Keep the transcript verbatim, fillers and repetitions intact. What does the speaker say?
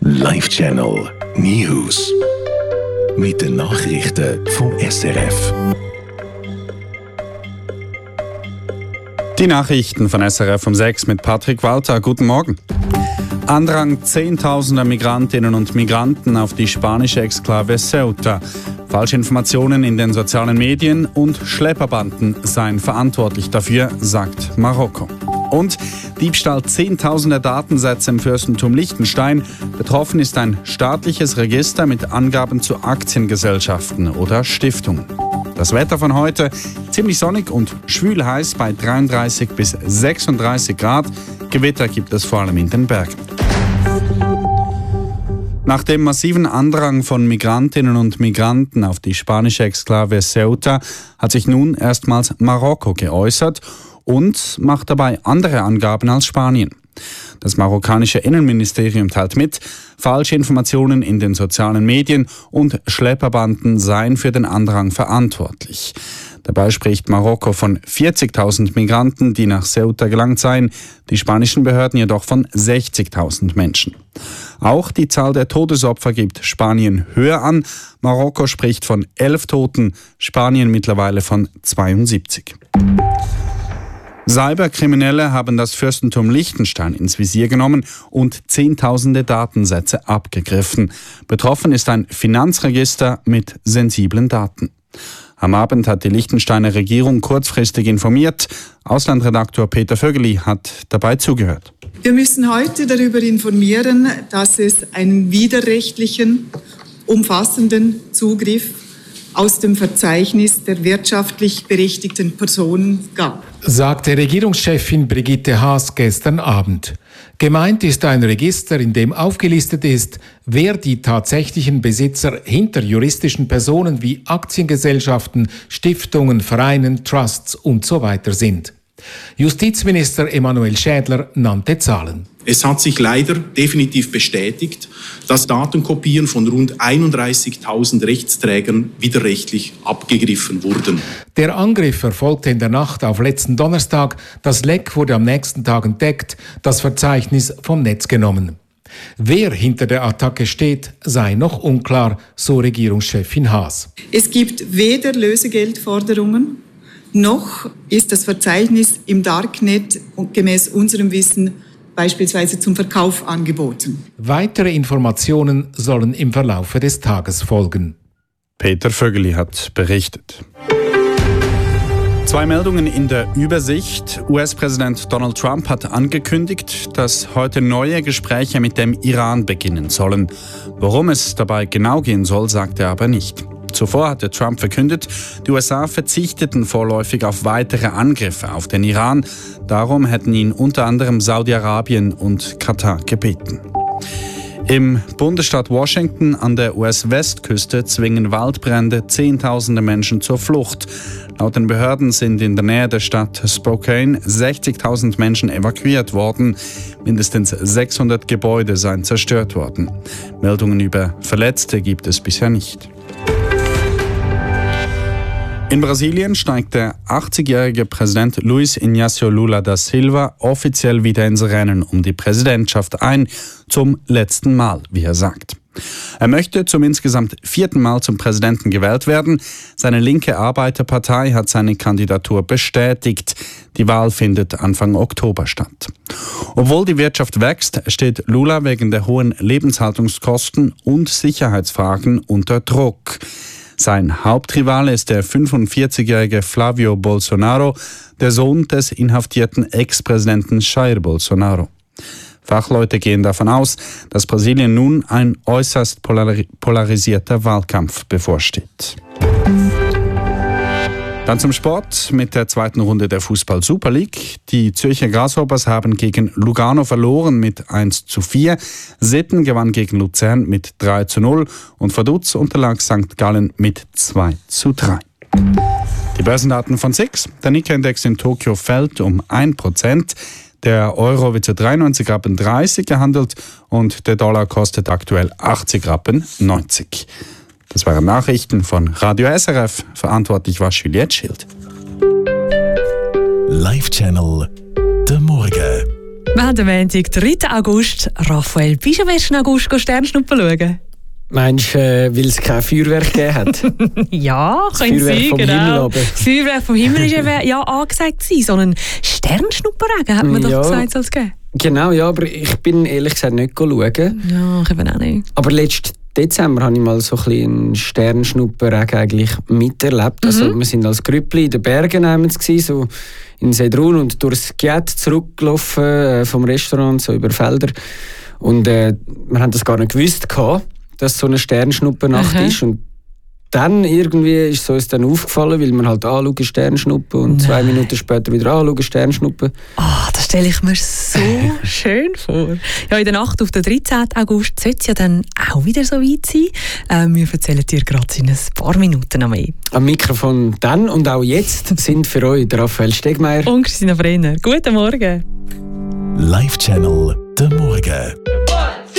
Live Channel News. Mit den Nachrichten vom S R F. Die Nachrichten von S R F um sechs mit Patrick Walter. Guten Morgen. Andrang zehntausender Migrantinnen und Migranten auf die spanische Exklave Ceuta. Falsche Informationen in den sozialen Medien und Schlepperbanden seien verantwortlich dafür, sagt Marokko. Und Diebstahl zehntausender Datensätze im Fürstentum Liechtenstein. Betroffen ist ein staatliches Register mit Angaben zu Aktiengesellschaften oder Stiftungen. Das Wetter von heute: ziemlich sonnig und schwül heiß bei dreiunddreißig bis sechsunddreißig Grad. Gewitter gibt es vor allem in den Bergen. Nach dem massiven Andrang von Migrantinnen und Migranten auf die spanische Exklave Ceuta hat sich nun erstmals Marokko geäußert und macht dabei andere Angaben als Spanien. Das marokkanische Innenministerium teilt mit, falsche Informationen in den sozialen Medien und Schlepperbanden seien für den Andrang verantwortlich. Dabei spricht Marokko von vierzigtausend Migranten, die nach Ceuta gelangt seien, die spanischen Behörden jedoch von sechzigtausend Menschen. Auch die Zahl der Todesopfer gibt Spanien höher an. Marokko spricht von elf Toten, Spanien mittlerweile von zweiundsiebzig. Cyberkriminelle haben das Fürstentum Liechtenstein ins Visier genommen und zehntausende Datensätze abgegriffen. Betroffen ist ein Finanzregister mit sensiblen Daten. Am Abend hat die Liechtensteiner Regierung kurzfristig informiert. Auslandredaktor Peter Vögeli hat dabei zugehört. Wir müssen heute darüber informieren, dass es einen widerrechtlichen, umfassenden Zugriff aus dem Verzeichnis der wirtschaftlich berechtigten Personen gab, sagte Regierungschefin Brigitte Haas gestern Abend. Gemeint ist ein Register, in dem aufgelistet ist, wer die tatsächlichen Besitzer hinter juristischen Personen wie Aktiengesellschaften, Stiftungen, Vereinen, Trusts und so weiter sind. Justizminister Emanuel Schädler nannte Zahlen. Es hat sich leider definitiv bestätigt, dass Datenkopien von rund einunddreißigtausend Rechtsträgern widerrechtlich abgegriffen wurden. Der Angriff erfolgte in der Nacht auf letzten Donnerstag. Das Leck wurde am nächsten Tag entdeckt, das Verzeichnis vom Netz genommen. Wer hinter der Attacke steht, sei noch unklar, so Regierungschefin Haas. Es gibt weder Lösegeldforderungen, noch ist das Verzeichnis im Darknet gemäß unserem Wissen beispielsweise zum Verkauf angeboten. Weitere Informationen sollen im Verlaufe des Tages folgen. Peter Vögeli hat berichtet. Zwei Meldungen in der Übersicht. U S-Präsident Donald Trump hat angekündigt, dass heute neue Gespräche mit dem Iran beginnen sollen. Worum es dabei genau gehen soll, sagt er aber nicht. Zuvor hatte Trump verkündet, die U S A verzichteten vorläufig auf weitere Angriffe auf den Iran. Darum hätten ihn unter anderem Saudi-Arabien und Katar gebeten. Im Bundesstaat Washington an der U S-Westküste zwingen Waldbrände Zehntausende Menschen zur Flucht. Laut den Behörden sind in der Nähe der Stadt Spokane sechzigtausend Menschen evakuiert worden. Mindestens sechshundert Gebäude seien zerstört worden. Meldungen über Verletzte gibt es bisher nicht. In Brasilien steigt der achtzigjährige Präsident Luiz Inácio Lula da Silva offiziell wieder ins Rennen um die Präsidentschaft ein, zum letzten Mal, wie er sagt. Er möchte zum insgesamt vierten Mal zum Präsidenten gewählt werden. Seine linke Arbeiterpartei hat seine Kandidatur bestätigt. Die Wahl findet Anfang Oktober statt. Obwohl die Wirtschaft wächst, steht Lula wegen der hohen Lebenshaltungskosten und Sicherheitsfragen unter Druck. Sein Hauptrivale ist der fünfundvierzigjährige Flávio Bolsonaro, der Sohn des inhaftierten Ex-Präsidenten Jair Bolsonaro. Fachleute gehen davon aus, dass Brasilien nun ein äußerst polari- polarisierter Wahlkampf bevorsteht. Dann zum Sport mit der zweiten Runde der Fußball-Super League. Die Zürcher Grasshoppers haben gegen Lugano verloren mit eins zu vier. Sitten gewann gegen Luzern mit drei zu null und Vaduz unterlag Sankt Gallen mit zwei zu drei. Die Börsendaten von S I X. Der Nikkei-Index in Tokio fällt um ein Prozent. Der Euro wird zu dreiundneunzig Rappen dreißig gehandelt und der Dollar kostet aktuell achtzig Rappen neunzig. Das waren Nachrichten von Radio S R F. Verantwortlich war Juliette Schild. Live Channel, der Morgen. Wir haben am Montag, dritten August. Raphael, bist du am ersten August Sternschnuppen schauen? Meinst du, äh, weil es kein Feuerwerk gegeben hat? Ja, das könnte Feuerwerk sein, vom genau. Himmel aber. Das Feuerwerk vom Himmel ist eben ja angesagt gewesen, sondern Sternschnuppenregen hat man Ja. doch gesagt, soll es geben. Genau, ja, aber ich bin ehrlich gesagt nicht schauen. Ja, ich eben auch nicht. Aber letzten Dezember habe ich mal so ein bisschen einen Sternschnuppenregen eigentlich miterlebt. Mhm. Also wir sind als Grüppli in den Bergen gewesen, so in Seedrun und durchs Giet zurückgelaufen äh, vom Restaurant, so über Felder. Und äh, wir haben das gar nicht gewusst, gehabt, dass es so eine Sternschnuppennacht Mhm. ist. Und dann irgendwie ist es uns dann aufgefallen, weil wir halt anschauen Sternschnuppen und Nein. zwei Minuten später wieder anschauen Sternschnuppen. Ah, das stelle ich mir so schön vor. Ja, in der Nacht auf den dreizehnten August sollte es ja dann auch wieder so weit sein. Ähm, wir erzählen dir gerade in ein paar Minuten noch mehr. Am Mikrofon dann und auch jetzt sind für euch der Raphael Stegmeier Und Christina Brenner. Guten Morgen. Live Channel, der Morgen.